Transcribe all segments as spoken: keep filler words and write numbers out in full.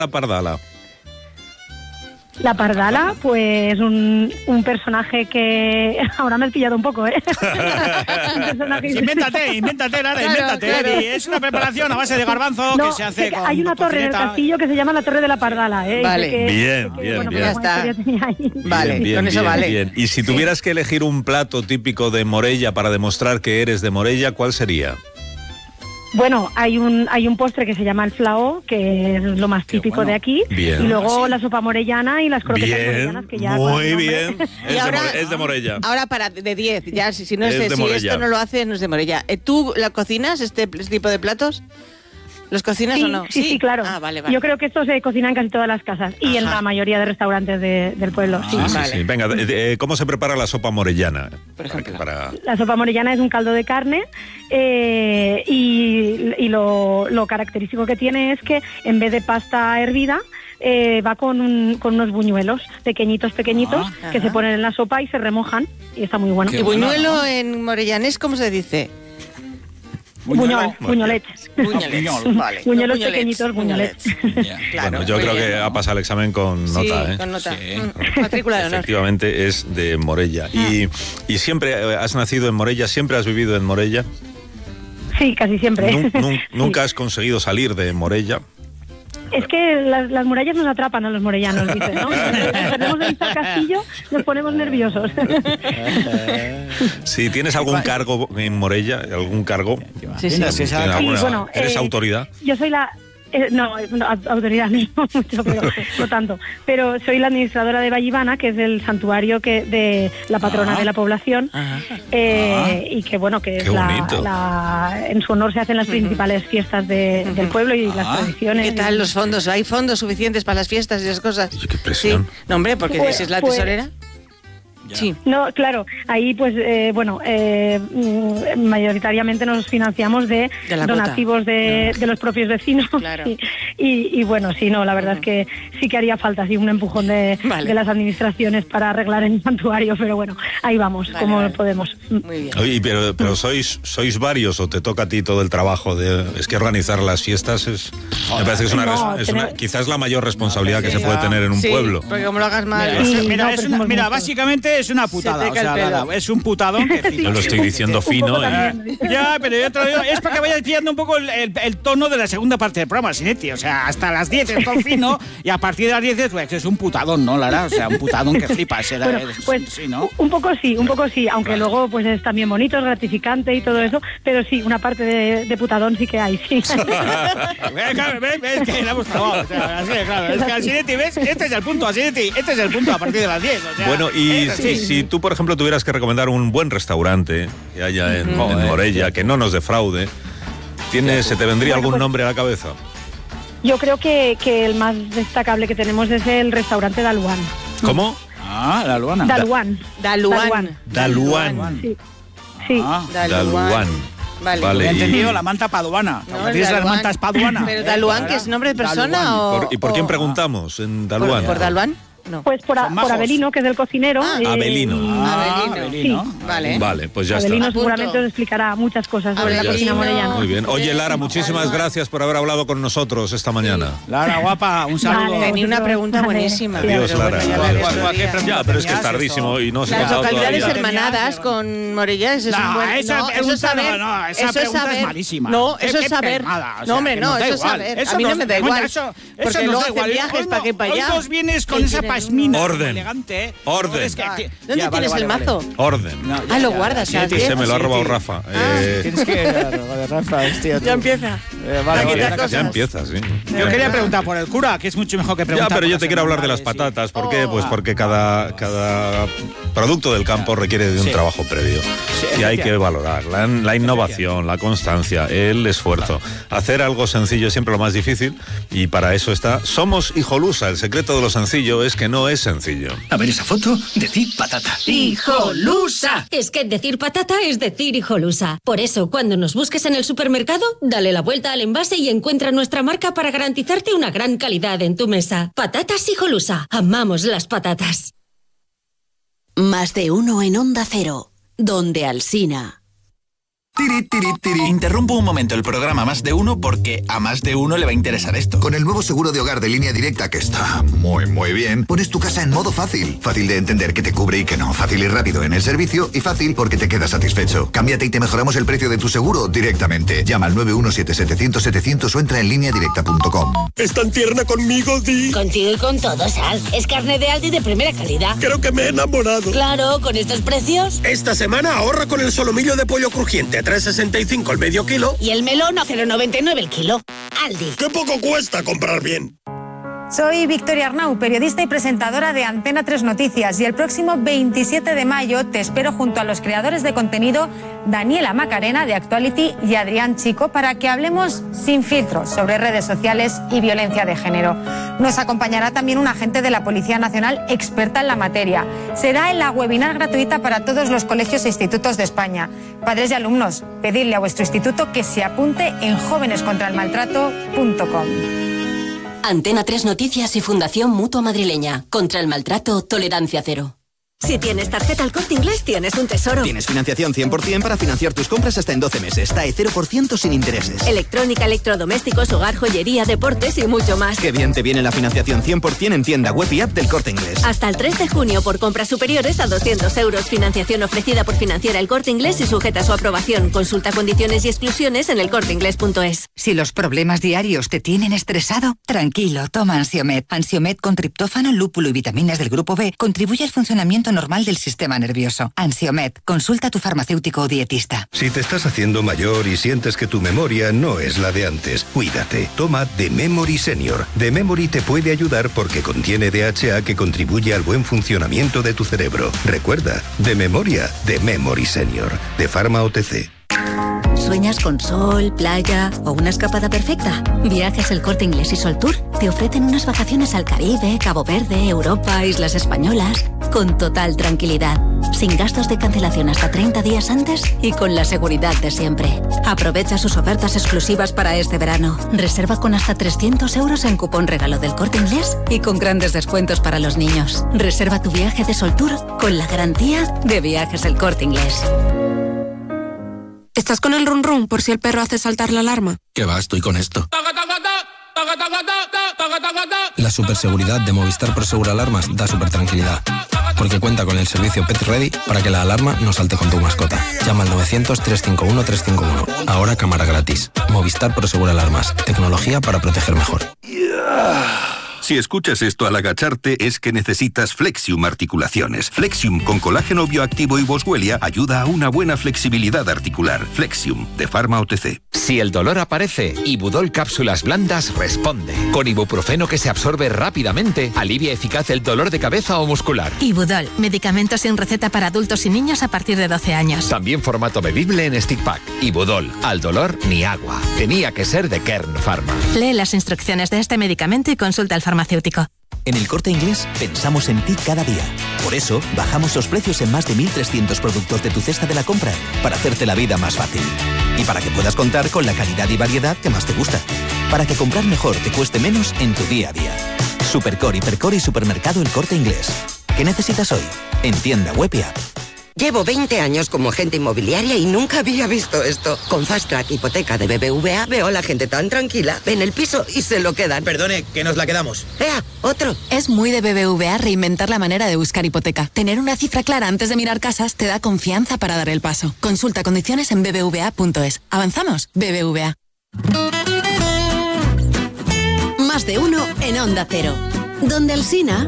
La pardala. La pardala, pues un, un personaje que... Ahora me has pillado un poco, ¿eh? Un personaje... Invéntate, invéntate, Lara, claro, invéntate. Claro. Es una preparación a base de garbanzo no, que se hace con hay una torre en el castillo que se llama la Torre de la Pardala, ¿eh? Vale, que, bien, que, bien, bueno, bien. Ya está. Vale, bien, con bien, eso vale. Bien. Y si tuvieras sí. que elegir un plato típico de Morella para demostrar que eres de Morella, ¿cuál sería? Bueno, hay un hay un postre que se llama el flaó, que es lo más típico bueno. de aquí. Bien. Y luego la sopa morellana y las croquetas bien. morellanas, que ya... Muy bien. Es, y ahora, de, es de Morella. Ahora para de diez, ya si, si no es, es de, si Morella. esto no lo hace, no es de Morella. ¿Tú la cocinas, este tipo de platos? ¿Los cocinas sí, o no? Sí, sí, claro. Ah, vale, vale. Yo creo que esto se cocina en casi todas las casas y Ajá. en la mayoría de restaurantes de, del pueblo. Sí, sí, sí, vale. sí. Venga, de, de, ¿cómo se prepara la sopa morellana? Por ejemplo. Para... La sopa morellana es un caldo de carne eh, y, y lo, lo característico que tiene es que en vez de pasta hervida, eh, va con, un, con unos buñuelos pequeñitos, pequeñitos, ah, que se ponen en la sopa y se remojan y está muy bueno. ¿Y buñuelo bueno, ¿no? en morellanés cómo se dice? Buñol, buñolets. Buñolets, vale. Buñuelos pequeñitos, buñolets. Yeah. Claro, bueno, yo creo bien, que ¿no? ha pasado el examen con sí, nota, ¿eh? con nota. Sí. Matrícula de honor. Efectivamente es de Morella. Ah. Y, y siempre has nacido en Morella, siempre has vivido en Morella. Sí, casi siempre. Nun, nun, sí. ¿Nunca has conseguido salir de Morella? Es que las, las murallas nos atrapan a los morellanos, dicen, ¿no? Cuando tenemos de vista al castillo, nos ponemos nerviosos. Si tienes algún cargo en Morella, algún cargo, sí, sí. sí, sí, alguna, bueno, ¿eres eh, autoridad? Yo soy la... Eh, no, no, autoridad no mucho, pero no tanto. Pero soy la administradora de Vallivana, que es el santuario que de la patrona ah, de la población, eh, ah, y que bueno, que es la, la, en su honor se hacen las principales fiestas de, del pueblo y ah, las tradiciones. ¿Qué tal los fondos? ¿Hay fondos suficientes para las fiestas y esas cosas? Qué presión. Sí. No, hombre, porque pues, si es la pues, tesorera. Sí. No, claro, ahí pues, eh, bueno, eh, mayoritariamente nos financiamos de, de donativos de, de los propios vecinos. Claro. Y, y, y bueno, sí, no, la verdad uh-huh. es que sí que haría falta así un empujón de, vale. de las administraciones para arreglar el santuario, pero bueno, ahí vamos, vale, como vale. podemos. Muy bien. Oye, pero, pero sois, sois varios o te toca a ti todo el trabajo de... Es que organizar las fiestas es... Me parece que es una, no, es una quizás la mayor responsabilidad no, que sí, se puede tener en un sí, pueblo. Porque como lo hagas mal... Mira, mira, no, es una, mira básicamente es una putada, o sea, la, la, es un putadón que sí. Yo lo estoy diciendo fino. ¿eh? Ya, pero yo te lo digo, es para que vayas pillando un poco el, el, el tono de la segunda parte del programa, Sinetti, o sea, hasta las diez es todo fino y a partir de las diez pues, es un putadón, ¿no, Lara? O sea, un putadón que flipas. Era, bueno, pues, sí, ¿no? Un poco sí, un poco sí, aunque vale. luego pues es también bonito, es gratificante y todo eso, pero sí, una parte de, de putadón sí que hay, sí. Claro, ves, ves que la hemos trabado, o sea, así de claro, es que al Sinetti, ¿ves? Este es el punto, a Sinetti, este es el punto a partir de las diez, o sea, bueno, y si, si tú, por ejemplo, tuvieras que recomendar un buen restaurante que haya en, mm. en Morella, que no nos defraude, ¿tienes, ¿se te vendría bueno, algún pues, nombre a la cabeza? Yo creo que, que el más destacable que tenemos es el restaurante Daluán. ¿Cómo? Ah, Daluán. Daluán. Daluán. Daluán. Sí. sí. Ah, Daluán. Vale, vale. He entendido la manta paduana. No, ¿Tienes las mantas paduana? ¿Pero Daluán, que es nombre de persona o...? ¿Por, ¿Y por o... quién preguntamos en Daluán? ¿Por, por Daluán? No. Pues por, a, por Abelino, que es el cocinero. Ah, eh, Abelino. Ah, Abelino. Sí. Vale. Vale, pues ya Abelino está. seguramente os explicará muchas cosas sobre Abelino. la cocina morellana. Muy bien. Oye, Lara, muchísimas vale. gracias por haber hablado con nosotros esta mañana. Sí. Lara, guapa, un saludo. Vale, tenía una pregunta vale. buenísima. Adiós, pero Lara. bueno, ya, ya, ya, pero es que es tardísimo y no se ha Las localidades todavía. hermanadas con Morella, eso es no, un buen... Esa no, eso es saber. No, no, esa eso es saber. Es malísima. No, eso ¿Qué, es saber. Permada, o sea, no, hombre, no, eso es saber. A mí no me da igual. Porque luego hacen viajes para que para allá. Hoy vienes con esa pasmina elegante. Orden. Es que, ¿Dónde ya, tienes vale, el mazo? Vale. Orden. No, ya, ah, lo guardas. Sí, sí, se me lo ha robado Rafa. Ah, eh... Tienes que de Rafa, hostia, ya empieza. Eh, vale, vale, ya, ya empieza, sí. Yo quería preguntar por el cura, que es mucho mejor que preguntar. Ya, pero yo te quiero hablar de las patatas. ¿Por qué? Pues porque cada, cada producto del campo requiere de un sí. trabajo previo. Sí, y hay que valorar la, la innovación, la constancia, el esfuerzo. Hacer algo sencillo es siempre lo más difícil y para eso está Somos Hijolusa. El secreto de lo sencillo es que no es sencillo. A ver esa foto, decir patata. ¡Hijolusa! Es que decir patata es decir hijolusa. Por eso, cuando nos busques en el supermercado, dale la vuelta al envase y encuentra nuestra marca para garantizarte una gran calidad en tu mesa. Patatas Hijolusa. Amamos las patatas. Más de uno en Onda Cero, donde Alsina. Tiri, tiri, tiri. Interrumpo un momento el programa Más de Uno porque a más de uno le va a interesar esto. Con el nuevo seguro de hogar de Línea Directa, que está muy, muy bien, pones tu casa en modo fácil. Fácil de entender que te cubre y que no. Fácil y rápido en el servicio y fácil porque te quedas satisfecho. Cámbiate y te mejoramos el precio de tu seguro directamente. Llama al nueve uno siete setecientos setecientos o entra en línea directa punto com. ¿Es tan tierna conmigo, Di? Contigo y con todo, Sal. Es carne de Aldi de primera calidad. Creo que me he enamorado. Claro, con estos precios. Esta semana ahorra con el solomillo de pollo crujiente a tres sesenta y cinco el medio kilo. Y el melón a cero noventa y nueve el kilo. Aldi. ¡Qué poco cuesta comprar bien! Soy Victoria Arnau, periodista y presentadora de Antena tres Noticias, y el próximo veintisiete de mayo te espero junto a los creadores de contenido Daniela Macarena de Actuality y Adrián Chico para que hablemos sin filtros sobre redes sociales y violencia de género. Nos acompañará también un agente de la Policía Nacional experta en la materia. Será en la webinar gratuita para todos los colegios e institutos de España. Padres y alumnos, pedidle a vuestro instituto que se apunte en jóvenes contra el maltrato punto com. Antena tres Noticias y Fundación Mutua Madrileña. Contra el maltrato, tolerancia cero. Si tienes tarjeta El Corte Inglés, tienes un tesoro. Tienes financiación cien por ciento para financiar tus compras hasta en doce meses. T A E cero por ciento sin intereses. Electrónica, electrodomésticos, hogar, joyería, deportes y mucho más. Qué bien te viene la financiación cien por ciento en tienda web y app del Corte Inglés. Hasta el tres de junio por compras superiores a doscientos euros. Financiación ofrecida por Financiera El Corte Inglés y sujeta a su aprobación. Consulta condiciones y exclusiones en el corte inglés punto es. Si los problemas diarios te tienen estresado, tranquilo, toma Ansiomed. Ansiomed con triptófano, lúpulo y vitaminas del grupo B contribuye al funcionamiento normal del sistema nervioso. Ansiomed, consulta a tu farmacéutico o dietista. Si te estás haciendo mayor y sientes que tu memoria no es la de antes, cuídate. Toma The Memory Senior. The Memory te puede ayudar porque contiene D H A que contribuye al buen funcionamiento de tu cerebro. Recuerda, de memoria, The Memory Senior. De Pharma O T C. ¿Sueñas con sol, playa o una escapada perfecta? Viajes El Corte Inglés y Sol Tour te ofrecen unas vacaciones al Caribe, Cabo Verde, Europa, Islas Españolas, con total tranquilidad, sin gastos de cancelación hasta treinta días antes y con la seguridad de siempre. Aprovecha sus ofertas exclusivas para este verano. Reserva con hasta trescientos euros en cupón regalo del Corte Inglés y con grandes descuentos para los niños. Reserva tu viaje de Sol Tour con la garantía de Viajes El Corte Inglés. ¿Estás con el run run por si el perro hace saltar la alarma? ¿Qué va? Estoy con esto. La superseguridad de Movistar Prosegur Alarmas da super tranquilidad. Porque cuenta con el servicio Pet Ready para que la alarma no salte con tu mascota. Llama al novecientos, trescientos cincuenta y uno, trescientos cincuenta y uno. Ahora cámara gratis. Movistar Prosegur Alarmas. Tecnología para proteger mejor. Si escuchas esto al agacharte es que necesitas Flexium Articulaciones. Flexium con colágeno bioactivo y boswellia ayuda a una buena flexibilidad articular. Flexium, de Pharma O T C. Si el dolor aparece, Ibudol Cápsulas Blandas responde. Con ibuprofeno que se absorbe rápidamente, alivia eficaz el dolor de cabeza o muscular. Ibudol, medicamento sin receta para adultos y niños a partir de doce años. También formato bebible en stick pack. Ibudol, al dolor ni agua. Tenía que ser de Kern Pharma. Lee las instrucciones de este medicamento y consulta al farmacéutico. En El Corte Inglés pensamos en ti cada día. Por eso, bajamos los precios en más de mil trescientos productos de tu cesta de la compra para hacerte la vida más fácil. Y para que puedas contar con la calidad y variedad que más te gusta. Para que comprar mejor te cueste menos en tu día a día. Supercore, Hipercore y Supermercado El Corte Inglés. ¿Qué necesitas hoy? En tienda web y app. Llevo veinte años como agente inmobiliaria y nunca había visto esto. Con Fast Track Hipoteca de B B V A veo a la gente tan tranquila. Ven el piso y se lo quedan. Perdone, que nos la quedamos. ¡Ea! ¡Otro! Es muy de B B V A reinventar la manera de buscar hipoteca. Tener una cifra clara antes de mirar casas te da confianza para dar el paso. Consulta condiciones en b b v a punto es. ¿Avanzamos? B B V A. Más de uno en Onda Cero. Donde Alsina...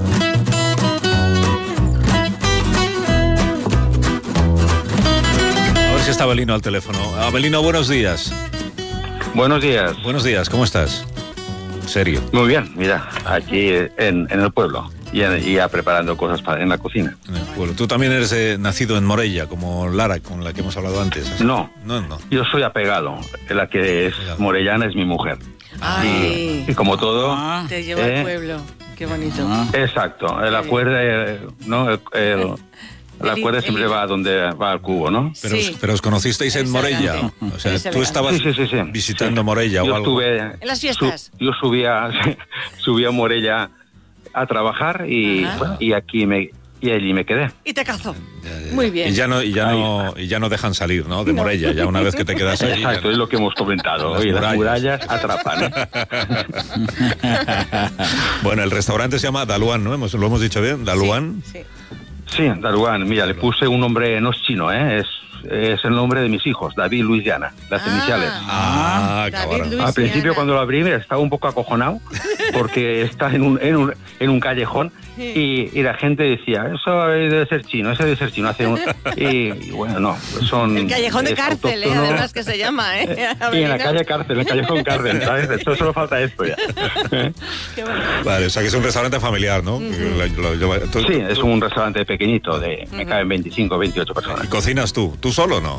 Si está Abelino al teléfono. Abelino, buenos días. Buenos días. Buenos días, ¿cómo estás? ¿Serio? Muy bien, mira, aquí en, en el pueblo, y ya preparando cosas para, en la cocina. En el pueblo. Tú también eres eh, nacido en Morella, como Lara, con la que hemos hablado antes. ¿Así? No, no, no. Yo soy apegado. La que es apegado. Morellana es mi mujer. Ay. Y, y como todo... Ah, te lleva eh, al pueblo, qué bonito. Ah. Exacto, el acuerdo, eh, ¿no? El, el, La cuerda siempre va donde va al cubo, ¿no? Pero, sí. pero os conocisteis en Morella. O sea, tú estabas sí, sí, sí, sí. visitando sí. Morella yo o algo. Estuve, en las fiestas. Su, yo subía, subía a Morella a trabajar y, bueno, y aquí me y allí me quedé. Y te cazó. Muy bien. Y ya no, y ya no, y ya no dejan salir, ¿no? De Morella, ya una vez que te quedas ahí. Exacto, es lo que hemos comentado. Las Oye, las murallas. murallas atrapan, ¿eh? Bueno, el restaurante se llama Daluan, ¿no? ¿Hemos, ¿Lo hemos dicho bien? ¿Daluan? Sí, sí. Sí, Daluan. Mira, le puse un nombre, no es chino, ¿eh? Es, es el nombre de mis hijos, David, Luis, Diana, las Ah. iniciales. Ah, David, Luis, Al principio, Diana. cuando lo abrí, estaba un poco acojonado porque está en un, en un, en un callejón y, y la gente decía, eso debe ser chino, eso debe ser chino. Hace un, y, y bueno, no, son... El callejón de es cárcel, ¿eh? autóctono. Además que se llama, ¿eh? Y en la Avelino. calle cárcel, en el callejón cárcel, ¿sabes? Eso solo falta esto ya. Qué bueno. Vale, o sea que es un restaurante familiar, ¿no? Lo- lo- lo- tú- Sí, es un restaurante pequeñito, de me caben veinticinco, veintiocho personas. ¿Y cocinas tú? ¿Tú solo o no?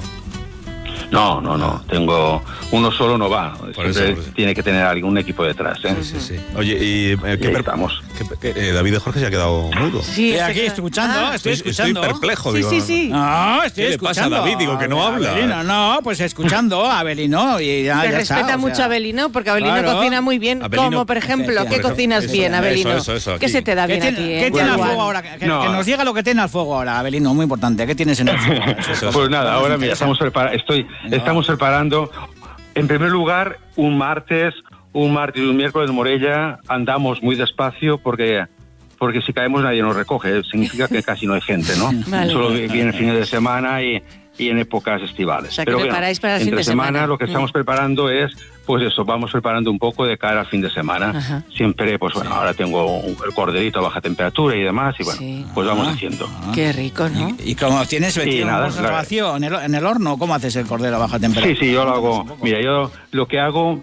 No, no, no, tengo... Uno solo no va, Por siempre eso, por eso. tiene que tener algún equipo detrás, ¿eh? Sí, sí. Oye, y eh, ¿qué ahí per- estamos. qué- qué- eh, David de Jorge se ha quedado mudo. Sí, Estoy se aquí queda- escuchando, Ah, estoy Estoy, escuchando. estoy perplejo, Sí, digo. sí, sí. No, estoy ¿Qué le pasa a escuchando. David? Digo que no habla. Abelino, no, pues escuchando a Abelino y ya, Te ya respeta está, o mucho sea. a Abelino, porque Abelino Claro. cocina muy bien. Abelino- como, por ejemplo, ¿qué Efectivamente. cocinas Eso, bien, eso, Abelino? eso, eso, ¿Qué aquí. se te da ¿Qué bien tiene, a ti, qué eh? tiene al Igual. fuego ahora? Que, No. que nos diga lo que tiene al fuego ahora, Abelino, muy importante. ¿Qué tienes en el fuego? Eso es- Pues nada, ahora mira, estamos, prepara estoy, No. estamos preparando, en primer lugar, un martes, un martes y un miércoles en Morella, andamos muy despacio porque porque si caemos nadie nos recoge, significa que casi no hay gente, ¿no? Vale. Solo vienen fines de semana y, y en épocas estivales. O sea, que Pero bueno, preparáis para el entre fin de semana. lo que estamos preparando es, pues eso, vamos preparando un poco de cara al fin de semana. Ajá. Siempre, pues bueno, ahora tengo un- el corderito a baja temperatura y demás, y bueno, Sí. pues vamos Ah. haciendo. Qué rico, ¿no? Y, y como tienes metido nada, un bolso la- vacío en el, en el horno, ¿cómo haces el cordero a baja temperatura? Sí, sí, yo lo hago. Mira, yo lo que hago,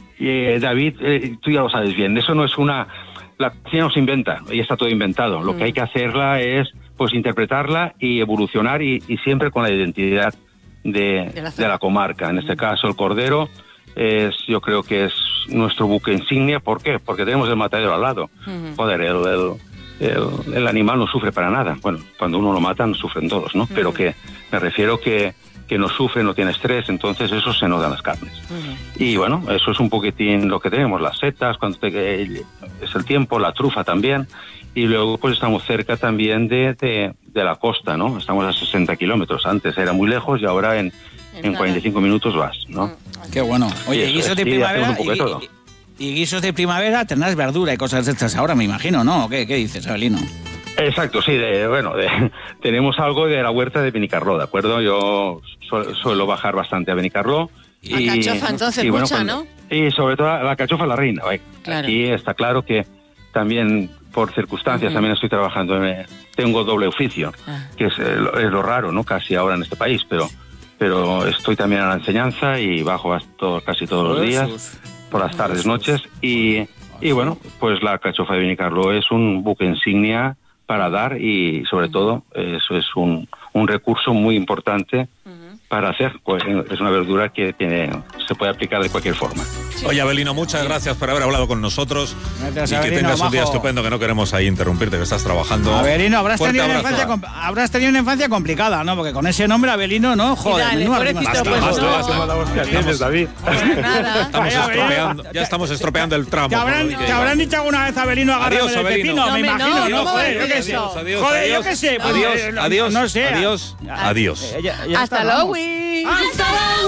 eh, David, eh, tú ya lo sabes bien, eso no es una... La cocina no se inventa, ya está todo inventado. Lo que hay que hacerla es, pues, interpretarla y evolucionar y, y siempre con la identidad de, De la de zona. la comarca. En este caso, el cordero es, yo creo que es nuestro buque insignia. ¿Por qué? Porque tenemos el matadero al lado. Ujú. Joder, el, el, el- el animal no sufre para nada. Bueno, cuando uno lo mata, sufren todos, ¿no? Pero que me refiero que, que no sufre, no tiene estrés, entonces eso se nota en las carnes. Y bueno, eso es un poquitín lo que tenemos, las setas, cuando te- es el tiempo, la trufa también. Y luego pues estamos cerca también de, de, de la costa, ¿no? Estamos a sesenta kilómetros. Antes era muy lejos y ahora en, en cuarenta y cinco minutos vas, ¿no? Qué bueno. Oye, Y eso guisos es, de sí, primavera hacemos un poco de todo. y, y- y guisos de primavera tendrás verdura y cosas de estas ahora, me imagino, ¿no? ¿O ¿Qué, qué dices, Abelino? Exacto, sí, de, bueno, de- tenemos algo de la huerta de Benicarló, ¿de acuerdo? Yo su- suelo bajar bastante a Benicarló. La cachofa, entonces, y mucha, cuando- ¿no? Y sobre todo la cachofa la reina. Oye, Claro. Aquí está claro que también por circunstancias también estoy trabajando, en- tengo doble oficio, Ah. que es, eh, lo- es lo raro, ¿no? Casi ahora en este país, pero pero estoy también a la enseñanza y bajo a to- casi todos los días, por las tardes, noches, y, y bueno, pues la cachofa de Benicarló es un buque insignia para dar y sobre todo eso es un, un recurso muy importante para hacer, pues es una verdura que tiene, se puede aplicar de cualquier forma. Oye, Abelino, muchas gracias por haber hablado con nosotros. Gracias, y que Abelino, tengas un día majo. estupendo, que no queremos ahí interrumpirte, que estás trabajando. Abelino, habrás Fuerte tenido, una abrazo. infancia, com- habrás tenido una infancia complicada, ¿no? Porque con ese nombre, Abelino, ¿no? Joder, dale, menuda pobrecito, rima. pues Basta, no. basta, Estamos, David. Nada. Estamos Ay, Abelino. estropeando, ya estamos estropeando el tramo. ¿Te habrán, por el que te habrán iba. dicho alguna vez, Abelino, agárrame Adiós, del Abelino. pepino? No, me me- imagino, no, ¿no? ¿cómo Joder, va a yo qué decir sé. eso? Adiós, Joder, adiós, yo qué sé. pues, adiós, eh, no- adiós, no sé. adiós, adiós. Eh, ya- ya Hasta está, vamos. luego. ¡Hasta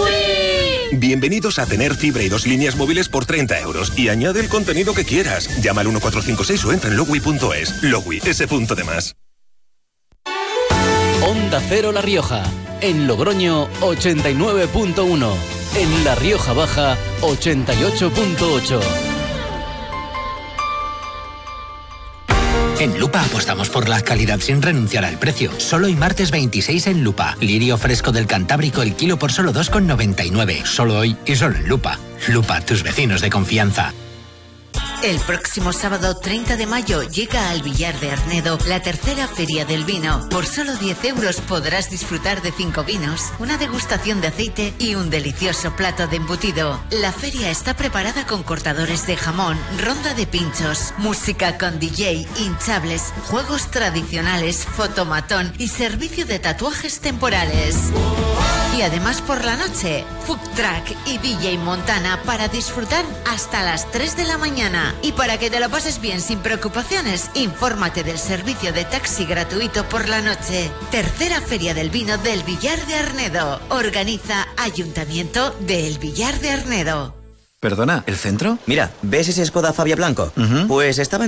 luego! Bienvenidos a tener fibra y dos líneas móviles por treinta euros y añade el contenido que quieras. Llama al uno cuatro cinco seis o entra en logui punto es. Logui, ese punto de más. Onda Cero La Rioja. En Logroño, ochenta y nueve punto uno. En La Rioja Baja, ochenta y ocho punto ocho. En Lupa apostamos por la calidad sin renunciar al precio. Solo hoy martes veintiséis en Lupa. Lirio fresco del Cantábrico el kilo por solo dos con noventa y nueve. Solo hoy y solo en Lupa. Lupa, tus vecinos de confianza. El próximo sábado treinta de mayo llega al Villar de Arnedo la tercera Feria del Vino. Por solo diez euros podrás disfrutar de cinco vinos, una degustación de aceite y un delicioso plato de embutido. La feria está preparada con cortadores de jamón, ronda de pinchos, música con D J, hinchables, juegos tradicionales, fotomatón y servicio de tatuajes temporales. Y además por la noche, Food Truck y D J Montana para disfrutar hasta las tres de la mañana. Y para que te lo pases bien sin preocupaciones, infórmate del servicio de taxi gratuito por la noche. Tercera Feria del Vino del Villar de Arnedo. Organiza Ayuntamiento del Villar de Arnedo. Perdona, ¿el centro? Mira, ¿ves ese Skoda Fabia blanco? Uh-huh. Pues estaba en